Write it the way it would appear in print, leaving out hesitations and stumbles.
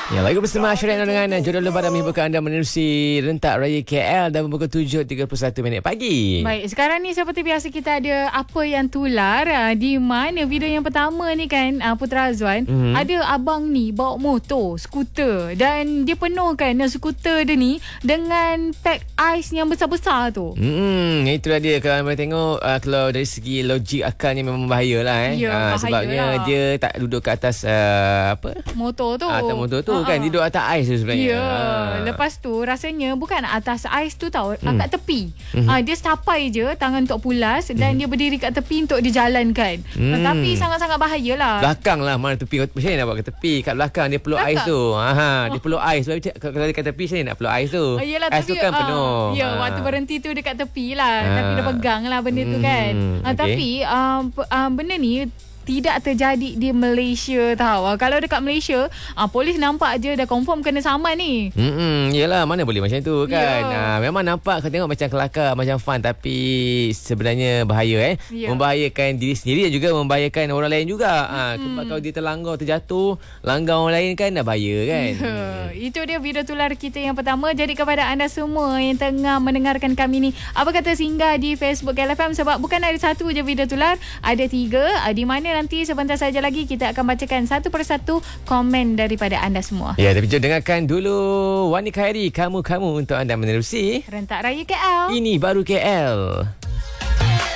Ya, lagi bersama Syariah dengan jodoh lebaran menghiburkan anda menerusi rentak raya KL dan pukul 7.31 pagi. Baik, sekarang ni seperti biasa kita ada apa yang tular, di mana video yang pertama ni kan, Putra Azwan, ada abang ni bawa motor, skuter, dan dia penuhkan skuter dia ni dengan pack ais yang besar-besar tu. Itulah dia. Kalau anda tengok, kalau dari segi logik akalnya memang bahaya lah. Ya, sebabnya lah. dia tak duduk ke atas Motor tu. atas motor tu kan, dia duduk atas ais tu sebenarnya. Ya, lepas tu rasanya bukan atas ais tu tau, kat tepi. Dia capai je tangan untuk pulas dan dia berdiri kat tepi untuk dijalankan. Tetapi sangat-sangat bahayalah. Belakang lah, mana tepi. Macam mana nak buat ke tepi? Kat belakang dia perlu ais tu. Dia perlu ais. Sebab kalau dekat tepi, macam mana nak perlu ais tu? Yelah, ais tu kan penuh. Ya, waktu berhenti tu dekat tepi lah. Tapi dia pegang lah benda tu kan. Okay. Tapi benda ni tidak terjadi di Malaysia tau. Kalau dekat Malaysia, polis nampak je dah confirm kena saman ni. Yelah, mana boleh macam tu kan. Ya. Memang nampak kau tengok macam kelakar, macam fun, tapi sebenarnya bahaya Ya. Membahayakan diri sendiri dan juga membahayakan orang lain juga. Sebab kalau dia terlanggar, terjatuh, langgar orang lain kan dah bahaya kan. Ya. Itu dia video tular kita yang pertama. Jadi kepada anda semua yang tengah mendengarkan kami ni, apa kata singgah di Facebook LFM, sebab bukan ada satu je video tular, ada 3, di mana nanti sebentar saja lagi kita akan bacakan satu persatu komen daripada anda semua. Ya, tapi jom dengarkan dulu Wani Khairi, Kamu-Kamu untuk anda menerusi Rentak Raya KL. Ini Baru KL.